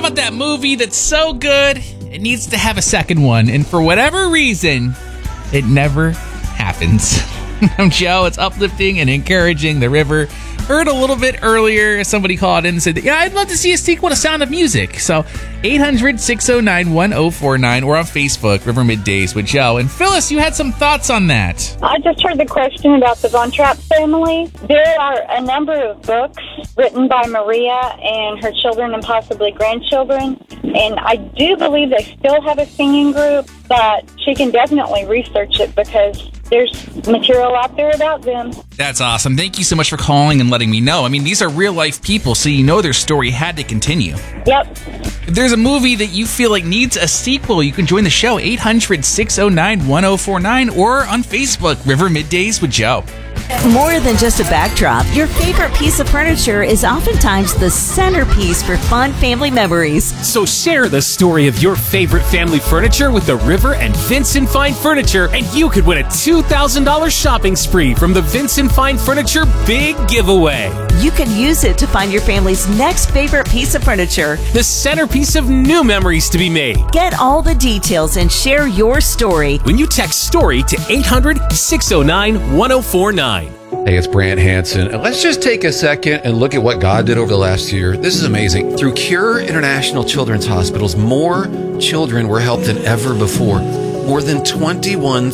about that movie that's so good, it needs to have a second one, and for whatever reason, it never happens. I'm Joe. It's uplifting and encouraging. The River. Heard a little bit earlier, somebody called in and said, yeah, I'd love to see a sequel to Sound of Music. So 800-609-1049 or on Facebook, River Middays with Joe. And Phyllis, you had some thoughts on that. I just heard the question about the Von Trapp family. There are a number of books written by Maria and her children and possibly grandchildren. And I do believe they still have a singing group, but she can definitely research it because there's material out there about them. That's awesome. Thank you so much for calling and letting me know. I mean, these are real life people, so you know their story had to continue. Yep. If there's a movie that you feel like needs a sequel, you can join the show, 800-609-1049 or on Facebook, River Middays with Joe. More than just a backdrop, your favorite piece of furniture is oftentimes the centerpiece for fun family memories. So share the story of your favorite family furniture with the River and Vincent Fine Furniture, and you could win a $2,000 shopping spree from the Vincent Fine Furniture Big Giveaway. You can use it to find your family's next favorite piece of furniture, the centerpiece of new memories to be made. Get all the details and share your story when you text STORY to 800-609-1049. Hey, it's Brant Hansen. And let's just take a second and look at what God did over the last year. This is amazing. Through Cure International Children's Hospitals, more children were helped than ever before. More than 21,000